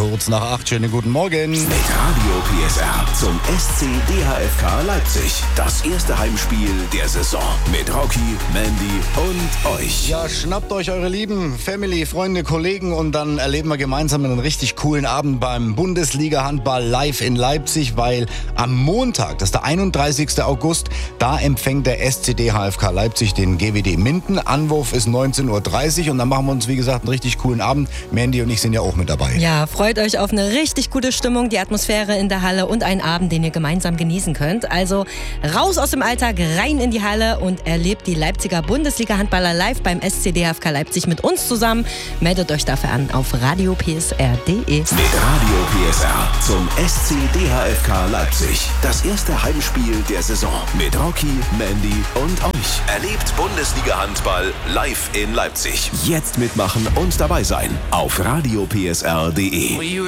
Kurz nach 8, schönen guten Morgen. Mit Radio PSR zum SC DHFK Leipzig. Das erste Heimspiel der Saison. Mit Rocky, Mandy und euch. Ja, schnappt euch eure Lieben, Family, Freunde, Kollegen und dann erleben wir gemeinsam einen richtig coolen Abend beim Bundesliga-Handball live in Leipzig, weil am Montag, das ist der 31. August, da empfängt der SC DHFK Leipzig den GWD Minden. Anwurf ist 19.30 Uhr und dann machen wir uns, wie gesagt, einen richtig coolen Abend. Mandy und ich sind ja auch mit dabei. Ja, freut euch auf eine richtig gute Stimmung, die Atmosphäre in der Halle und einen Abend, den ihr gemeinsam genießen könnt. Also raus aus dem Alltag, rein in die Halle und erlebt die Leipziger Bundesliga-Handballer live beim SC DHFK Leipzig mit uns zusammen. Meldet euch dafür an auf radiopsr.de. Mit Radio PSR zum SC DHFK Leipzig. Das erste Heimspiel der Saison. Mit Rocky, Mandy und euch. Erlebt Bundesliga-Handball live in Leipzig. Jetzt mitmachen und dabei sein auf radiopsr.de.